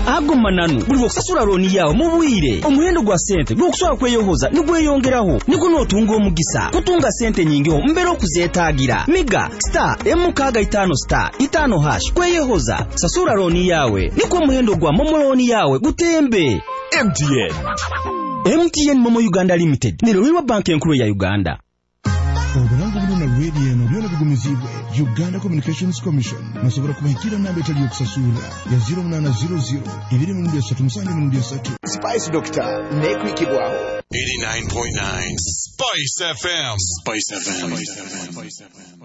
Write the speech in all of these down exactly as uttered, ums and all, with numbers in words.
ago mananu buli okusasula looni yawo mu bwire omuwendo gwa sente gw'okuswala kweyohoza nigweyongeraho niko n'otunga omugisa kutunga sente nyingiho mbere okuzeetaagira miga star emukaaga itaano star itaano hash kweyohoza sasula looni yawe niko omuwendo gwa momo looni yawe gutembe. M T N M T N Momo Uganda Limited ne Lwiwa Bank enkulu ya Uganda. Obulango buno na radio eno byona bigumizibwe Uganda Communications Commission nasobora kubahikira namba etali okusasula ya zero nine zero zero two three three seven three. Spice Doctor nekwikibwaho eighty-nine point nine Spice F M. Spice F M. Spice F M.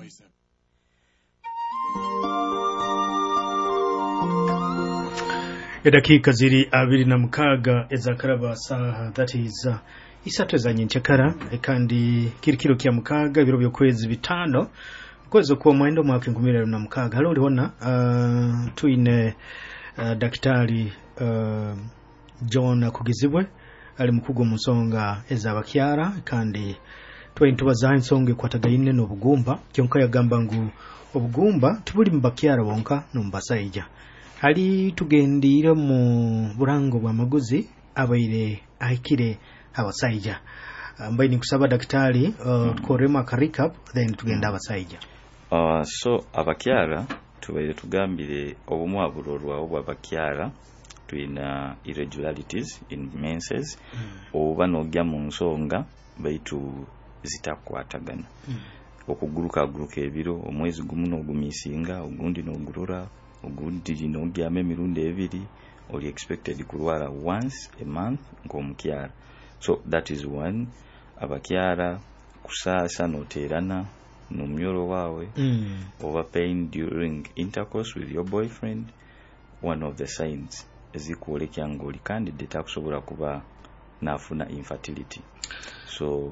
Edakika ziri abiri na mukaga ezakaraba saha, that is uh, isatu za nyenchakara kandi kirikiro kya mukaga biro byo kwezi bitano kwezi kwa mwendo mwaka ngumira na mukaga. Halo uliona uh, tuine uh, daktari uh, John Kugizibwe ali mukugo musonga ezabakyara kandi twentubaza ensonge kwatagaine n'obugumba kyonka yagamba ngu obugumba tubuli mbakyara bonka n'ombasayija ali tugendira mu burango bwa maguzi abaire aikire abasayija ambaye ni kusaba daktari uh, tukorema ka recap then tugenda abasayija. Uh, so abakyara tubaire tugambire obumwa bulorwa obw'abakyara tuina irregularities in menses mm. oba nogya mu nsonga baitu zitakwatagana mm. okuguruka guruka ebiro omwezi gumu n'ogumisinga ogundi n'ogurora ogundi n'ogyama emirundi ebiri oli expected kulwala once a month ng'omukyara. So that is one. Abakyara kusaasa noterana n'omuyolo wawe mm. over pain during intercourse with your boyfriend, one of the signs ezikuolekya ng'oli candidate akusobola kuba nafuna infertility. So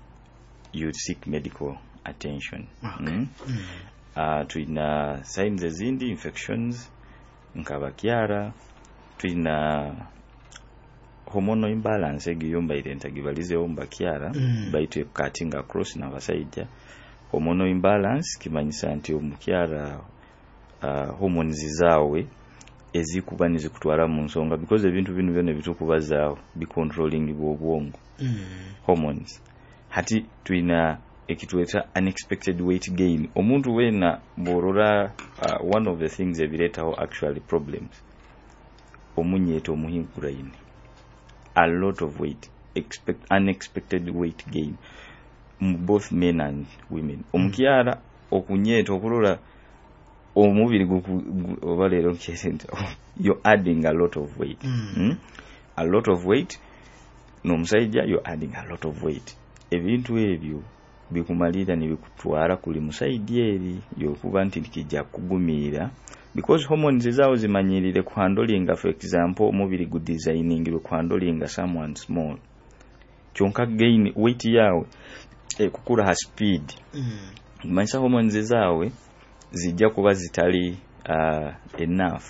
you seek medical attention. Okay. Mm? Mm. Uh, tuina signs ezindi infections nkabakyara tuina hormonal imbalance egiyomba irenta gibalize ombakyara mm. baitu cutting across na basajja. Hormonal imbalance kimanyisa nti omukyara uh, hormones zawe ezikuba nizikutwala mu nsonga because ebintu bino byone bitukubaza bi controlling bwobwongo mm. hormones. Hati tuina ekitweta unexpected weight gain. Omuntu wena borora uh, one of the things ebiretaho actually problems omunyeto muhinkuraine a lot of weight expect unexpected weight gain both men and women. Omukyara mm. okunyeto okulora omubiri obalero kyesente you're adding a lot of weight mm. Mm? a lot of weight no musajja you're adding a lot of weight. Ebintu ebyo bikumalira ni bikutwara kuli musaidi eri yokuba nti kijja kugumira because hormones zawo zimanyirire ku handling, for example omubiri good designing ku handling someone small kyonka gain weight yawe e kukura ha speed mm. Manyisa hormones zawe zijja kuba zitali uh, enough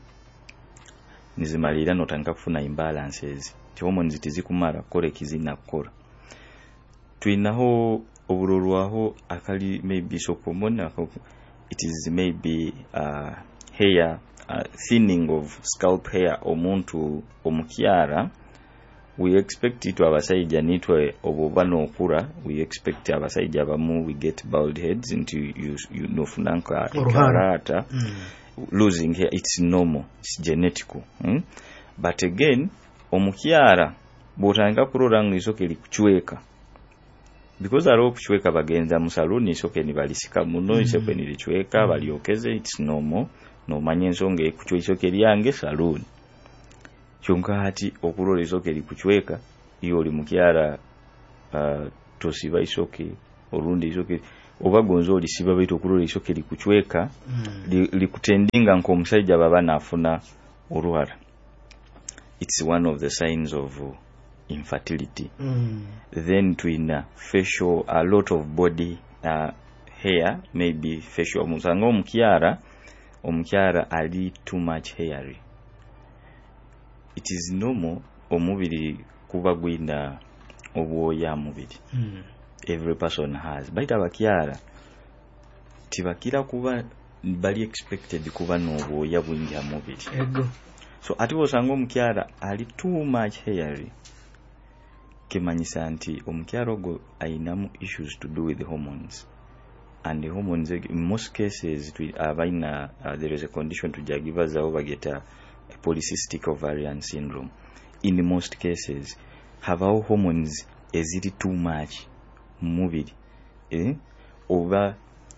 nizimalira notanga kufuna imbalances ti hormones tizikumara kore kizina kora. Tuinaho oburorwaho akali maybe so common it is maybe uh, hair uh, thinning of scalp hair omuntu omukyara. We expect it abasajja nitwe obubano okura. We expect abasajja abamu we get bald heads into you, you know funanka karata mm. losing hair. It's normal, it's genetical hmm? But again omukyara botanga kurora ngisoke likuchweka because aro kuchweka bagenza mu saluni isoke ni balisika muno mm. isoke ni lichweka mm. baliokeze. It's normal no manye nsonge kuchwe isoke lyange saluni kyonka hati okurora isoke likuchweka iyo oli mukyara uh, tosiba isoke orundi isoke obagonzo oli siba baitu okurora isoke likuchweka mm. likutendinga li nko musajja baba nafuna oruhara. It's one of the signs of uh, infertility mm. Then twina facial a lot of body uh, hair maybe facial musanga omukyara omukyara ali too much hairy. It is normal omubiri kuba gwina obwoya mubiri mm. Every person has but abakyara tibakira kuba bali expected kuba n'obwoya bwingi mubiri ego So ati osanga omukyala ali too much hairy kimanyisa nti omukyala ogwo ayinamu issues to do with the hormones. And the hormones, in most cases, to, uh, uh, there is a condition to give get a polycystic ovarian syndrome. In most cases, have our hormones is it too much moved eh? over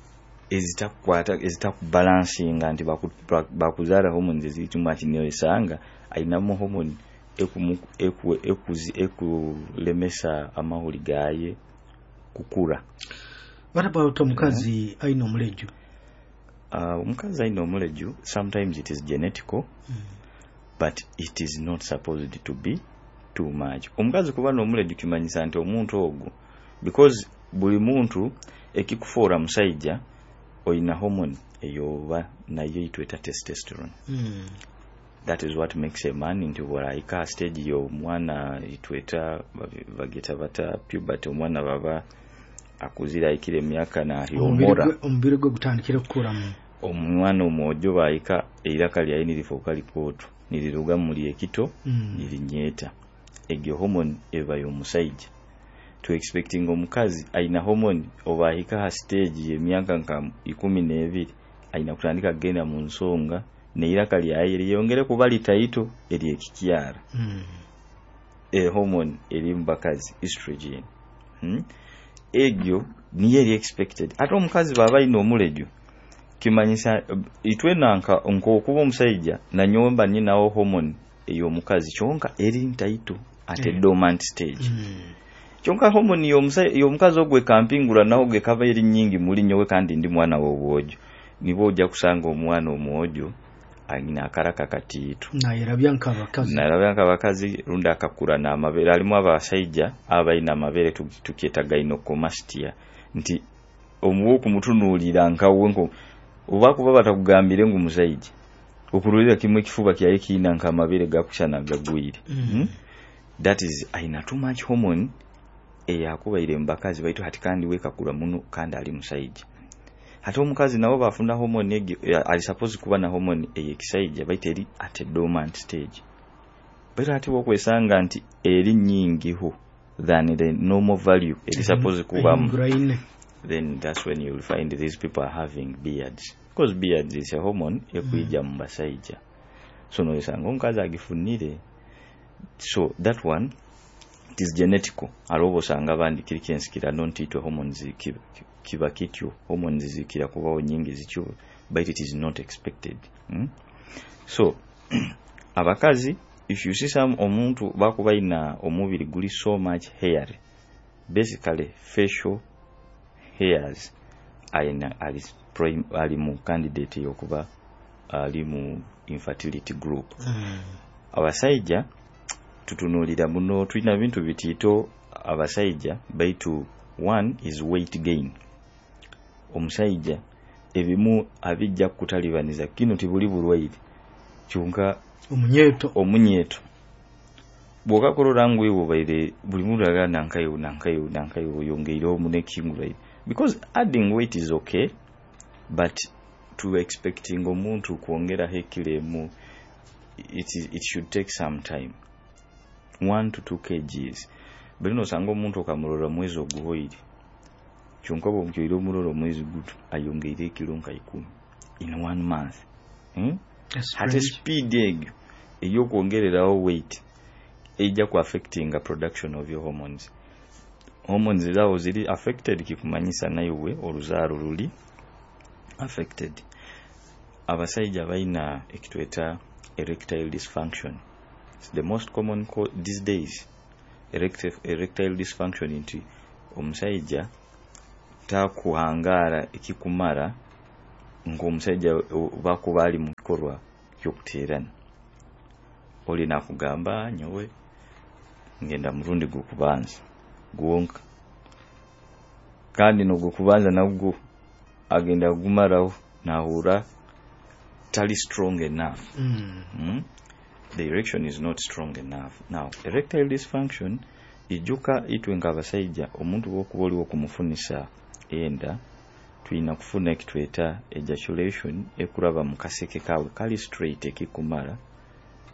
is it is it balancing and bakuzara hormones is it too much in your sanga. I know hormone eku eku ekuzi eku lemesa amahuli gaye kukura. What about omukazi aina omuleju? Uh, omukazi aina omuleju, sometimes it is genetical, mm. but it is not supposed to be too much. Omukazi kuba n'omuleju kimanyisa nti omuntu ogwo, because buli muntu ekikufuura musajja oyina hormone eyoba nayo itweta testosterone. Mm. That is what makes a man into walaika stage yo mwana itweta bageta bata puberty, omwana baba akuzira ikire myaka na hyomora ombire gwo gutandikira kukuramu omwana omwojo bayika iraka lya ini lifoka lipoto niliruga muri ekito mm. nilinyeta egyo hormone eva yo musaija to expecting omukazi aina hormone obahika ha stage ye myaka nka ikumi na ebiri aina kutandika genda mu nsonga ne iraka lya iri yongere kubali taito eri ekikyara mm. e hormone eri mbakazi estrogen hmm? Egyo niye expected. Ate omukazi baba ino omuleju kimanyisa itwe nanka onko okuba omusajja na nyomba nyinawo hormone eyo omukazi kyonka eri ntaito at a dormant stage. Mm. Kyonka hormone yo omusajja yo omukazi ogwe kampingula naho gwe kava eri nyingi muri nyowe kandi ndi mwana w'obwojo. Nibo ojja kusanga omwana omwojo agina akaraka katiito. Na yerabya nkabakazi. Na yerabya nkabakazi runda akakura na amabere alimu abasajja abayina amabere tukieta gynecomastia nti omuwoku mutunuulira nkawe nko oba kuba batakugambire ngu musajja okululira kimwe kifuba kyaye kiina nka amabere gakushana gagwire. Mm. Hmm? That is aina too much hormone eyakubaire mbakazi baitu hati kandi wekakura muno kandi ali musajja. Hata omukazi nawo bafuna hormone egi ali suppose kuba na hormone eyekisaija baiteri at a dormant stage. But ati wokwesanga nti eri nyingi ho than the normal value eri suppose kuba mm-hmm. Then that's when you will find these people are having beards, because beards is a hormone ekuija mm. mbasaija. So no esanga omukazi agifunire. So that one it is genetical. Alobo sanga bandi kirikensikira non tito hormones kiba kiba kityo hormones zikira kubaho nyingi zicho, but it is not expected. Hmm? So abakazi, if you see some omuntu bakuba ina omubiri guli so much hair, basically facial hairs aina ali prime ali mu candidate yokuba ali mu infertility group. Mm. Abasaija tutunulira muno tulina bintu bitito abasaija baitu. One is weight gain. Omusaija ebimu abijja kutalibaniza kino tibuli bulwaire kyonka omunyeto omunyeto bwoka kororangu iwo baire buli muraga nankayo nankayo nankayo yongeire omunekingulai, because adding weight is okay, but to expecting omuntu kuongera hekilemu it is, it should take some time, one to two kilograms. Bino sango omuntu okamurora mwezi oguhoire kyonka bo mukiro omuroro mwezi gutu ayongeire kilo nka ikumi in one month. Hmm? At a speed egg eyo kuongereraho weight ejja ku affecting a production of your hormones. Hormones zawo ziri affected kikumanyisa nayo we oluzaro luli affected. Abasaija baina ekitweta erectile dysfunction. It's the most common cause these days. Erectile, erectile dysfunction inti omusaija takuhangara ikikumara ngo omusaija bakuba ali mu kikorwa kyokuterana oli nakugamba nyowe ngenda murundi gukubanza gwonka kandi no gukubanza nabwo agenda gumaraho nahura tali strong enough. Mm. Mm? The erection is not strong enough. Now, erectile dysfunction ijuka itwenga abasaija omuntu bokuboli okumufunisa enda tuina kufuna ekitweta ejaculation ekuraba mukaseke kawe kali straight ekikumara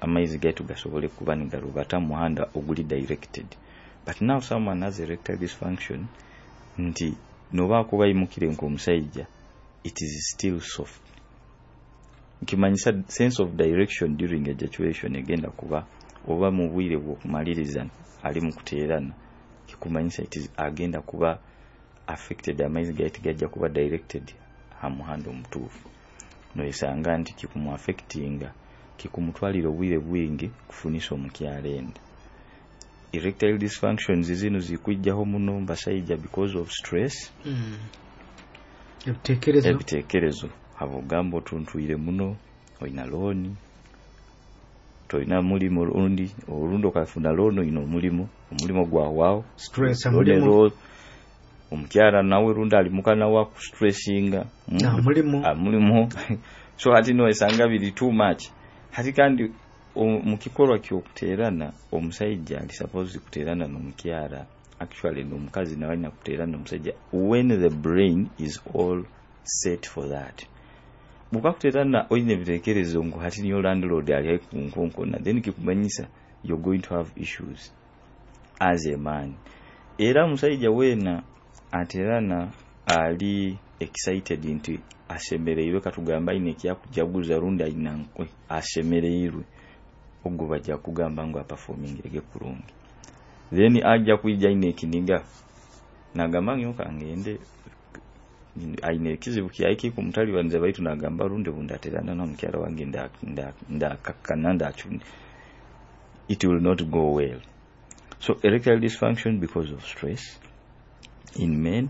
amaizi gaitu gasobole kuba nigalubata muhanda oguli directed. But now someone has erectile dysfunction nti noba kuba imukire nk'omusajja, it is still soft. Nkimanyisa sense of direction during ejaculation egenda kuba oba mu bwire bw'okumaliriza ali mu kuteerana, kikumanyisa it is agenda kuba affected, amaizi gaitu gajja kuba directed ha muhanda omutuufu. Noyesanga nti kikumu affectinga kikumutwalira obwire bwingi kufunisa omukyala enda. Erectile dysfunctions zino zikujjaho muno basajja because of stress. Mm. Ebitekerezo. Ebitekerezo. Abo gambo tuntuire muno, oyina looni, toyina mulimo olundi, olundo kafuna lono ino mulimo, omulimo gwa wao, stress amulimo. Omukyala nawe runda ali mukana wa ku stressinga. Na mulimo. Amulimo. So hati no esanga bili too much. Hati kandi mu kikolwa ky'okuteerana omusajja ali suppose kuteerana n'omukyala, actually n'omukazi nawe alina kuteerana n'omusajja when the brain is all set for that. Bukakuteerana oyina ebitekerezo ngo hati niyo landlord ali kunkonkona, then kikumanyisa you're going to have issues as a man. Era omusajja wena ateerana ali excited nti asemereirwe, katugamba ine kyakujaguza runda inankwe asemereirwe, ogwo bajja kugamba ngo performing ege kurungi. Then ajja kwijja ine kiniga nagamba nyoka ngende aine kizibu kyaki ku mutali wanze baitu nagamba runde bundaterana na mukyala wange nda nda nda kakananda achuni, it will not go well. So erectile dysfunction because of stress in men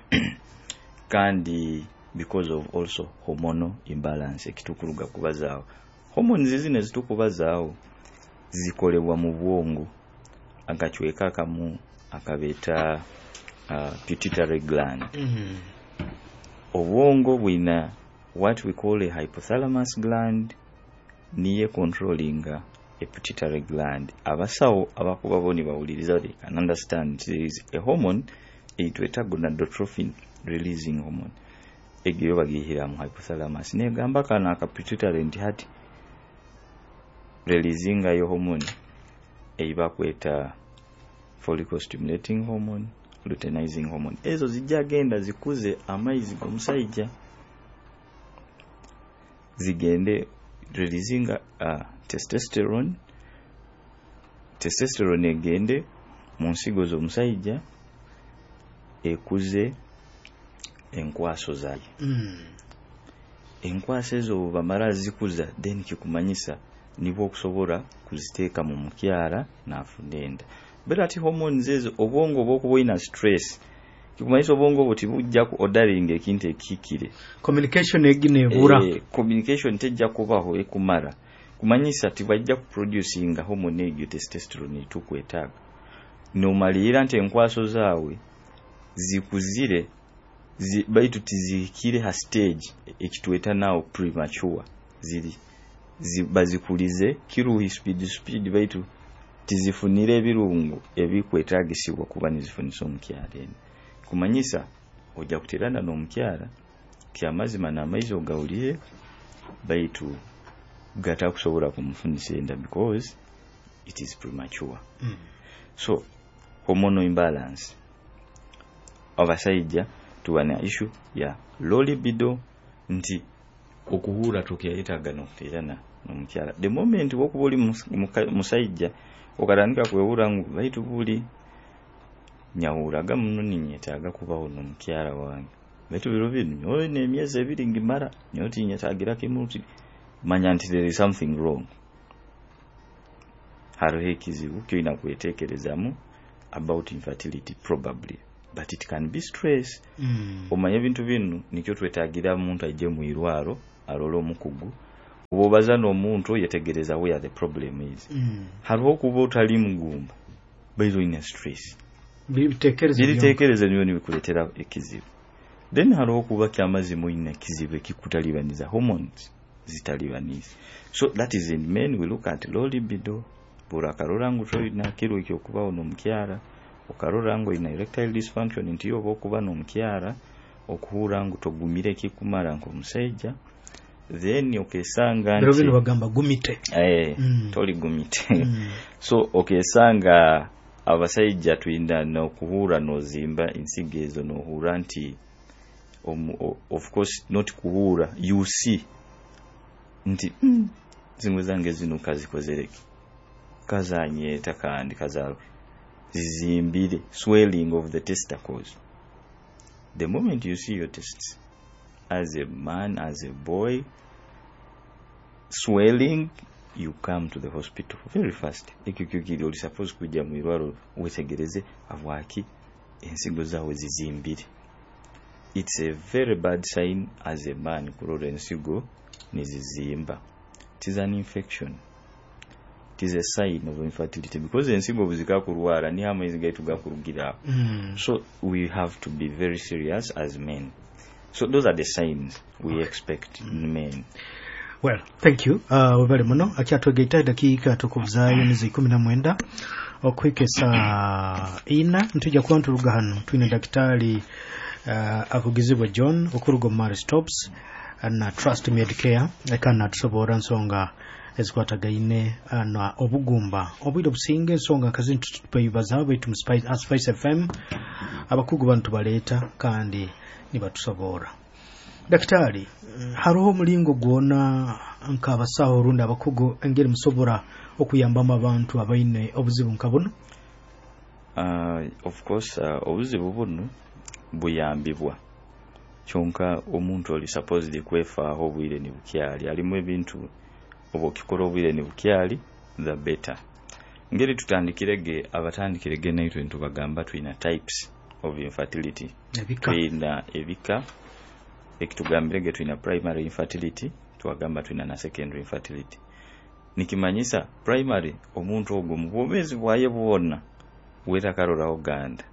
kandi because of also hormonal imbalance ekitukuruga kubazaawo. Hormones zizine zitukubazaawo zikolebwa mu bwongo agachweka kamu akabeta uh, pituitary gland. Mm-hmm. Obwongo bwina what we call a hypothalamus gland niye controlling a pituitary gland. Abasawo abakuba boni bawuliriza they can understand there is a hormone etweta gonadotrophin releasing hormone egiyo bagihira mu hypothalamus ne gamba kana aka pituitary ndi hati releasing ayo hormone eiba kweta follicle stimulating hormone, luteinizing hormone. Ezo zijagenda zikuze amaizi gomusajja zigende releasing uh, testosterone testosterone egende mu nsigo z'omusajja ekuze enkwaso zayo. Mm. Enkwaso ezo bamara zikuza then kikumanyisa nibo okusobola kuziteeka mu mukyala n'afundenda. Bera ati hormones ezo obwongo bw'okuboina stress kikumanyisa obwongo buti bujja ku ordering ekintu ekikire. Communication eginebura. Eh, communication tejja kubaho ekumara. Kumanyisa tibajja ku producing hormone egyo testosterone tukwetaaga. Nomalira nti enkwaso zaawe zikuzire zi, baitu tizikire ha stage ekitweta now premature ziri bazikulize kiruhi speed speed baitu tizifunire ebirungu ebikwetagisibwa kuba nizifunisa omukyala. Kumanyisa ojja kuterana n'omukyala kyamazima n'amaizi ogawulire baitu gata kusobola kumufunisa enda because it is premature. Mm. So hormonal imbalance abasajja tuwana issue ya low libido nti okuhura tukiyayitaga n'okuterana n'omukyala. The moment wokubuli musajja okatandika kwewura ngu baitu buli nyawuraga muno ninyetaaga kubaho n'omukyala wange baitu biro bino oyo n'emyezi ebiri ngimara nyoti nyetaagira kimuti manya nti there is something wrong. Hariho ekizibu kyolina kweteekerezamu about infertility probably, but it can be stress. Mm. Omanya ebintu bino nikyo twetaagira omuntu ajje mu irwaro alole omukugu obaza n'omuntu yetegereza where the problem is. Mm. Hariho kuba otali mugumba baizo ina stress Bibitekereza bibitekereza niyo nibikuletera ekizibu. Then hariho kuba kyamazima ina kizibu ekikutalibaniza hormones zitalibaniza. So that is in men we look at low libido burakarora ngo toyina kiro ekyokubaho n'omukyala okarora ngo ina erectile dysfunction ntiyo okuba n'omukyala okuhura ngo togumire kikumara ngo musajja then okesanga nti bino bagamba gumite eh mm. toli gumite mm. So okesanga abasajja twinda n'okuhura n'ozimba ensigo ezo n'ohura nti um, of course not kuhura you see nti mm, zimwe zange zino kazikozereki kazanyeta kandi kazalo zizimbire swelling of the testicles. The moment you see your tests as a man, as a boy swelling, you come to the hospital very fast. Ekyukyukiri oli suppose kujja mu irwaro wetegereze avwaki ensigo zawe zizimbire. It's a very bad sign as a man kurora ensigo nizizimba. It is an infection. It is a sign of infertility because ensigo buzika kurwara ni amaizi gaitu gakurugira. Mm. So we have to be very serious as men. So those are the signs we okay. expect in men. Well, thank you. Uh, webale muno akyatwegeita dakika tukuvuzayo nizi kumi na mwenda okwekesa ina ntujja kuba ntuluga hano twine dakitali uh, akugizibwa John okuruga Mary Stops na Trust Medicare ekana tusobora nsonga ezikwatagaine na obugumba obwide obusinge ensonga kazintu tupeyibaza baitu mu Spice, Spice F M abakugu bantu baleta kandi nibatusobora. Dakitali, haroho mulingo gwona nkabasaho runda abakugu engeri musobora okuyambama abantu abaine obuzibu nkabuno? Uh, of course uh, obuzibu buno buyambibwa kyonka omuntu oli supposed kwefaaho obwire ni bukyali alimu ebintu obokikola obwire ni bukyali the better. Ngeri tutandikirege abatandikirege nayo twintu bagamba twina types of infertility. Twina ebika ekitugambirege twina primary infertility twagamba twina na secondary infertility. Nikimanyisa primary omuntu ogwo mu bwomezi bwaye bwonna weta karora oganda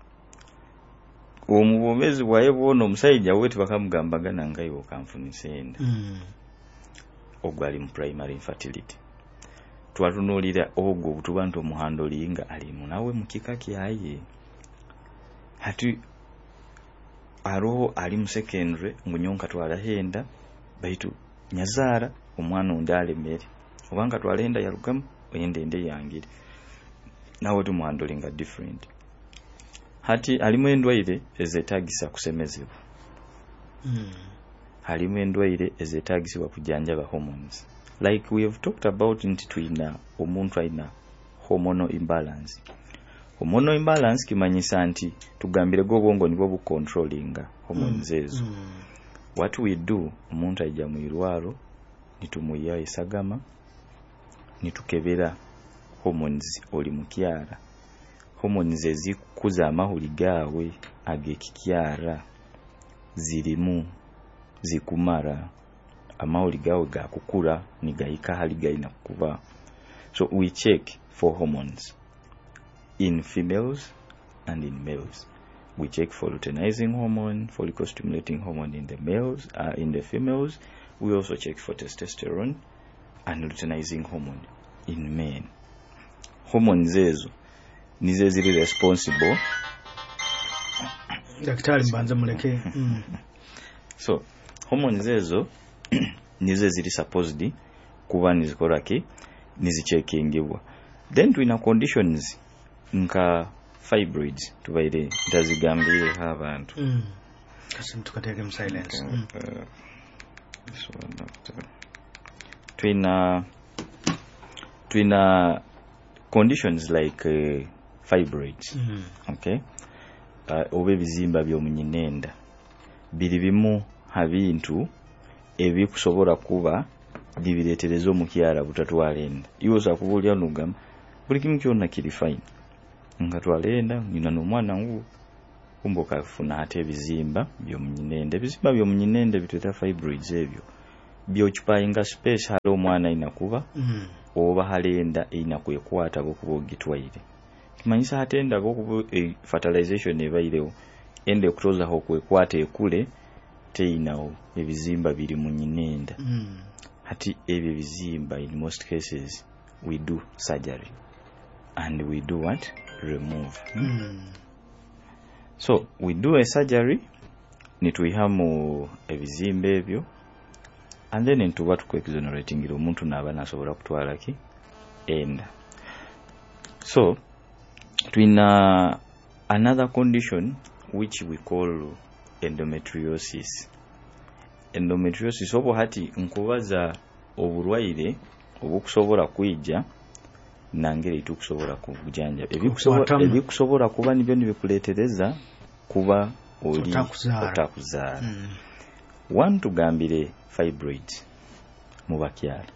omubomezi bwaye bwonna omusajja weti bakamugambagana ngayo kanfunisenda mm. ogwali mu primary infertility twatunulira ogwo butubantu omuhando linga ali munawe mukika kyaye hati aroho ali mu secondary ngunyonka twalahenda baitu nyazara omwana ondale mere obanga twalenda yarugamu oyende ende yangire nawe tu muhando linga different. Hati alimu endwaire ezetagisa kusemezebwa. Mm. Alimu endwaire ezetagisibwa kujanjaba hormones. Like we have talked about nti tuina omuntu aina hormonal imbalance. Hormonal imbalance kimanyisa nti tugambire go bongo nibo bu controllinga hormones ezo. Mm. Mm. What we do omuntu ajja mu irwaro nitumuya esagama nitukebera hormones oli mukyara. Hormones ezikuza amahuli gawe agekikyara zirimu zikumara amahuli gawe gakukura nigayika hali gaina kuba. So we check for hormones in females and in males. We check for luteinizing hormone, follicle stimulating hormone in the males, uh, in the females. We also check for testosterone and luteinizing hormone in men. Hormones ezo nize ziri responsible. Daktari mbanza muleke. Mm. So hormones ezo nize ziri supposed kuba nizikoraki nizichekingibwa. Then tuina conditions nka fibroids tubaire ndazigambire abantu. Mm. Kasi tukateke mu silence. Okay. Mm. Uh, so doctor tuina tuina conditions like uh, fibroids. Mm. Okay. Uh, obe bizimba byomunyinenda biri bimu habintu ebikusobora kuba dibireterezo mukyara butatwalenda iwo sakubulya nugam buli kimu kyonna kiri fine nga twalenda ngina n'omwana ngu kumboka kufuna ate bizimba byomunyinenda bizimba byomunyinenda biteta fibroids ebyo byochipayinga space halo omwana inakuba mm. oba halenda inakuekwata bokubo gitwaire kimanyisa hatenda bokubo e, fertilization ebaireo ende kutoza ho kwekwata ekule teinawo ebizimba biri munyinenda. Mm. Hati ebyo bizimba in most cases we do surgery and we do what? Remove. Mm. So we do a surgery nituihamu ebizimba ebyo and then ntuba tukwexoneratingira omuntu n'aba nasobola kutwala ki enda. So twina another condition which we call endometriosis. Endometriosis obo hati nkubaza obulwaire obukusobola kwijja nangere tukusobola kujanja ebikusobola ebikusobola kuba nibyo nibikuletereza kuba oli otakuzaala. Mm. One tugambire fibroids mu bakyala.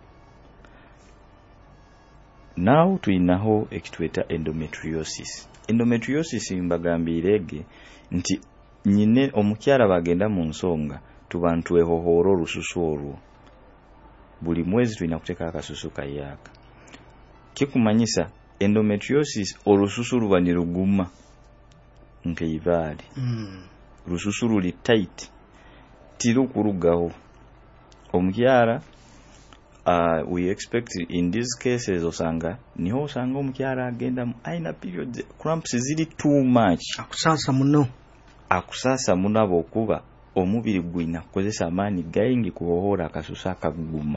Now tuinaho ekitweta endometriosis. Endometriosis mbagambirege nti nyine omukyala bagenda mu nsonga tubantu ehohoro olususu olwo buli mwezi tulina kuteeka akasusu kayaka. Kikumanyisa endometriosis olususu luba ne luguma nkeivaali. Mm. Lususu luli tight tirukurugaho omukyala. Uh, we expect in these cases osanga niho osanga omukyala agenda aina period cramps ziri too much akusasa muno akusasa muno abokuba omubiri gwina kukozesa amaanyi gayingi kuhohora akasusu akaguma.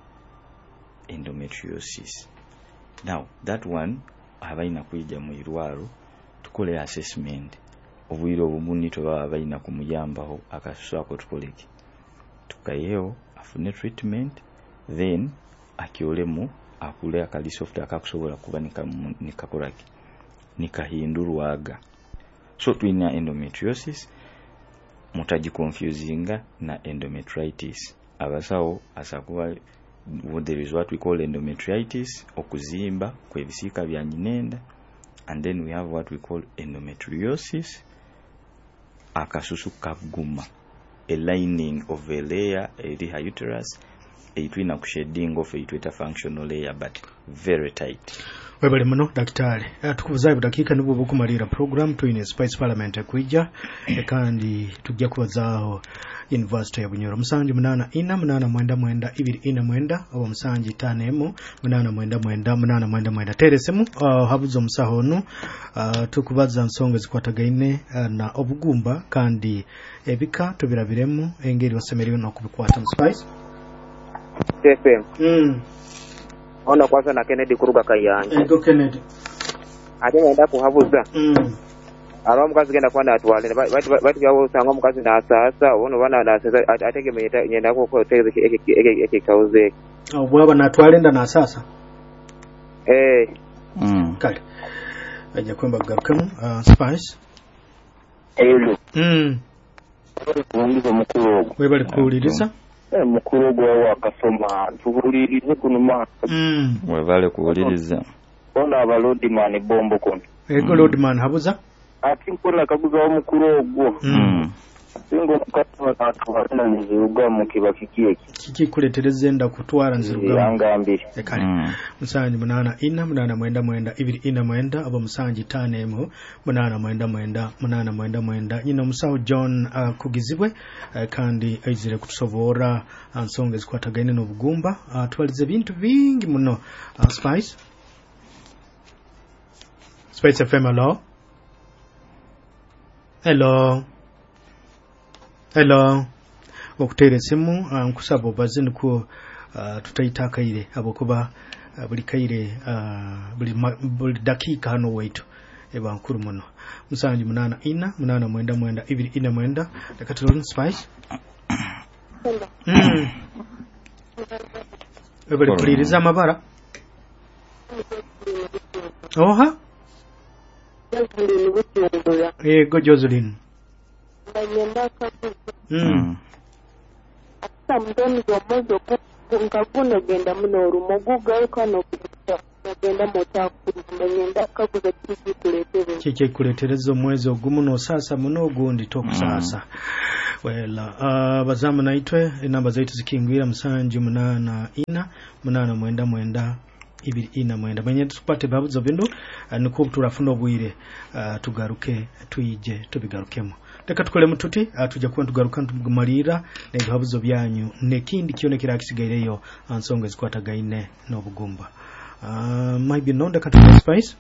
Endometriosis. Now that one abaina kwijja mu irwaro tukole assessment obwiro obumunni toba abaina kumuyambaho akasusu ako tukoleki tukayeho afune treatment then akiolemu akule akali soft akakusobola kuba nikakoraki nikahindurwaga. So twina endometriosis mutaji confusinga na endometritis. Abasawo asakuba there is what we call endometritis, okuzimba kwebisika bya nyinenda, and then we have what we call endometriosis, akasusu kaguma, a lining of a layer eri uterus eitwina kusheding of eitweta functional layer but very tight. Webale muno daktari tukubuza dakika nibo bukumalira program twine Spice Parliament ekwijja kandi tujja kubazaho University ya Bunyoro musanji munana ina munana mwenda mwenda ibiri ina mwenda oba musanji tanemo munana mwenda mwenda munana mwenda mwenda teresemu uh, habuzo musahonu uh, tukubaza nsonga zikwatagaine uh, na obugumba kandi ebika tubirabiremu engeri basemeriwe no kubikwata Spice F M. Mm. Ona kwanza na Kennedy kuruga kayanje. Ego Kennedy. Ate ngenda kuhabuza. Mm. Aro mukazi genda kwana atwale. Bati bati yawo sanga mukazi na sasa ono bana na sasa atege meyita nyenda ko ko tege eke eke eke kauze. Oh bwaba na atwale nda na sasa. Eh. Mm. Kale. Aje kwemba garukamu uh, Spice. Elo. Mm. Wangiza mukuru. Webale kuuliriza. Eh mukuru gwa wakasoma tubulirize kunuma. Mm. Webale kuuliriza. Ona abalodi mani bombo kono. Ego Lord man habuza. Ati nkona kaguza omukuru ogwo. Mm. Singo mukatwa atwala nziruga mukibakikiye. Kiki kuletereza enda kutwara nziruga. Yangambi. Ekale. Mm. Musanji munana ina munana mwenda mwenda ibiri ina mwenda aba musanji tanemo munana mwenda mwenda munana mwenda mwenda nyina musawo John uh, kugizibwe uh, kandi aizire kutusobora ansonga uh, zikwatagaine no bugumba uh, twalize bintu bingi muno uh, Spice Spice F M. Hello hello hello okutere simu uh, nkusabo bazini ku uh, tutaitaka ile abokuba uh, buli kaire uh, buli, buli dakika hano wetu eba nkuru muno musanji munana ina munana mwenda mwenda ibiri ina mwenda dakatulon Spice mm. Ebali kuliriza amabara oha ego Jocelyn mm. Sometimes your mother ngakuna genda muno rumogo garuka no genda mota kumenya kabuza kiki kuletere kiki kuletereza mwezi ogumuno sasa muno gundi toku sasa wela uh, bazamu naitwe namba zaitu zikingwira musanji munana ina munana mwenda mwenda ibiri ina mwenda banye tupate babuzo bindu uh, nuko turafuna obwire uh, tugaruke tuyije tubigarukemo Teka tukole mututi uh, tujja kuba tugaruka tugumalira n'ebyo habuzo byanyu nekindi kionekera kisigayireyo ansonga zikwatagaine n'obugumba uh, maybe nonda katule Spice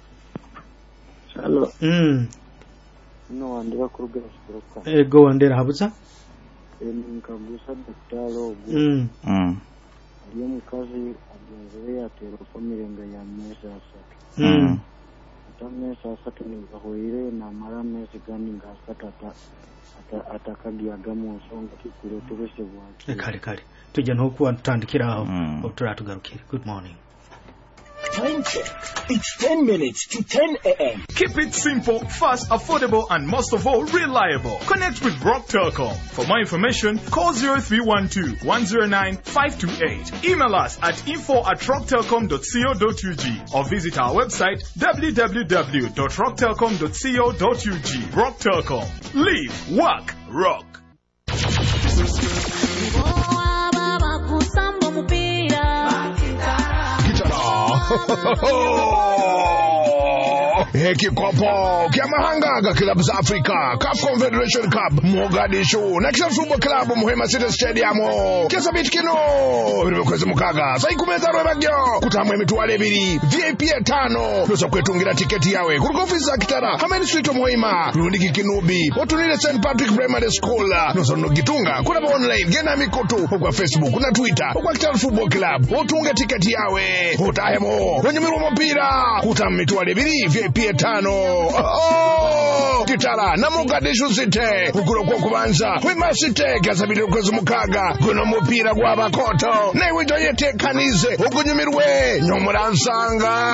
Hello. Mm. No andira kuruga kuruka. Eh go andera habuza nkagusa daktari Mm. Mm. aliyo mukazi agenzereyo atera famire nga ya mezi asatu Mm. ata mezi asatu nigahoire namara mezi gandi nga asatu ata ata atakagiyaga mu nsonga kikuletebese bwaki kale kale tujja n'okuba tutandikira aho Mm. otulala tugarukire. Good morning. Time check. It's ten minutes to ten a.m. Keep it simple, fast, affordable, and most of all, reliable. Connect with Rock Telecom. For more information, call zero three one two, one zero nine, five two eight. Email us at info at rock telecom dot co dot u g or visit our website w w w dot rock telecom dot co dot u g. Rock Telecom. Live, work, rock. Ekikopo ky'amahanga kilabu za Africa CAF Confederation Cup Mogadishu National Football Club Muhima City Stadium kyasabiti kino biri kwezi mukaga sai kumeza rwebagyo kutamwe mitwale ebiri V I P tano noza kwetungira tiketi yawe kuri office za Kitara Hameni Street Muhima rundiki kinubi otunile Saint Patrick Primary School noza no gitunga kuna online gena mikoto kwa Facebook na Twitter kwa Kitara Football Club otunga tiketi yawe utahemo nonyumiro mpira kutamwe mitwale ebiri V I P tano oh Kitara na Mogadishu City ukuro kwa kubanza Muhima City kasabiti kwezi mukaga kuno mupira gwa bakoto newe joyete kanize ukunyumirwe nyomuransanga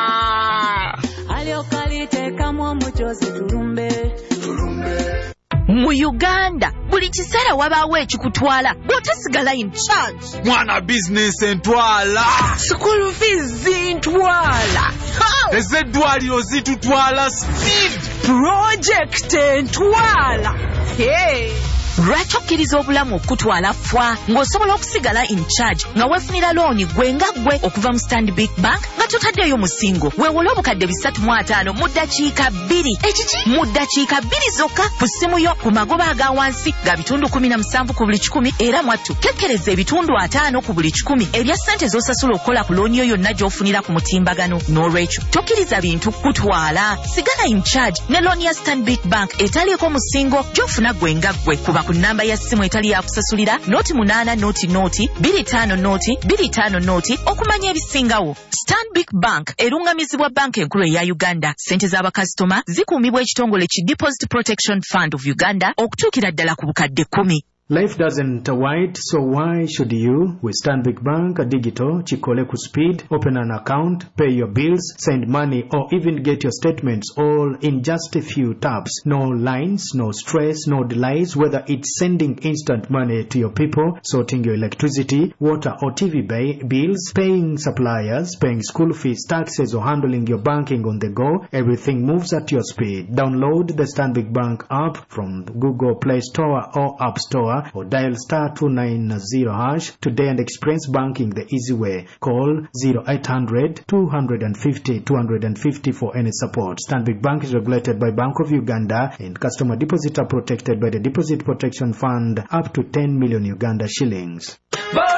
aliokalite kama muchozi turumbe turumbe mu Uganda buli kiseera wabaawo ekikutwala bw'otasigala in charge. Mwana business entwala. School fees zintwala. Ezeddwaliro zitutwala speed. Project entwala. Hey. Lwaki okkiriza obulamu okutwala fwa ng'osobola okusigala in charge nga weefunira looni gwe nga gwe okuva mu Stanbic Bank nga totaddeyo musingo weewole obukadde bisatu mu ataano mu ddakiika bbiri ekiki mu ddakiika bbiri zokka ku ssimu yo ku magoba aga wansi ga bitundu kumi na musanvu ku buli kikumi era mwattu kekkereza ebitundu ataano ku buli kikumi ebya ssente z'osasula okukola ku looni yo yonna gy'ofunira ku mutimbagano n'olwekyo tokkiriza bintu kutwala sigala in charge ne looni ya Stanbic Bank etaliiko musingo gy'ofuna gwe nga gwe kuba ku namba ya simu etali ya kusasulira noti munana noti noti biri tano noti biri tano noti okumanya ebisingawo. Stanbic Bank erungamizibwa banka enkulu eya Uganda. Sente z'abakasitoma zikuumibwa ekitongole ki Deposit Protection Fund of Uganda okutuukira ddala ku bukadde kumi. Life doesn't wait, so why should you? With Stanbic Bank Digital, chikole ku speed, open an account, pay your bills, send money, or even get your statements all in just a few taps. No lines, no stress, no delays, whether it's sending instant money to your people, sorting your electricity, water or T V bay, bills, paying suppliers, paying school fees, taxes, or handling your banking on the go. Everything moves at your speed. Download the Stanbic Bank app from Google Play Store or App Store, or dial star two nine zero hash today and experience banking the easy way. Call zero eight hundred, two fifty, two fifty for any support. Stanbic Bank is regulated by Bank of Uganda and customer deposits are protected by the Deposit Protection Fund up to ten million Uganda shillings.